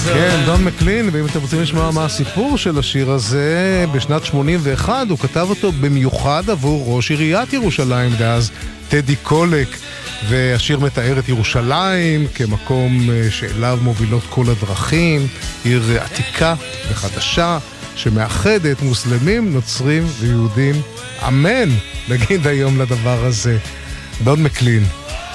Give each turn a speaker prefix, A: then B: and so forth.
A: כן, דון מקלין, ואם אתם רוצים לשמוע מה הסיפור של השיר הזה, בשנת 81 הוא כתב אותו במיוחד עבור ראש עיריית ירושלים דאז, טדי קולק, והשיר מתאר את ירושלים כמקום שאליו מובילות כל הדרכים, עיר עתיקה וחדשה שמאחדת מוסלמים, נוצרים ויהודים. אמן, נגיד היום לדבר הזה. דון מקלין.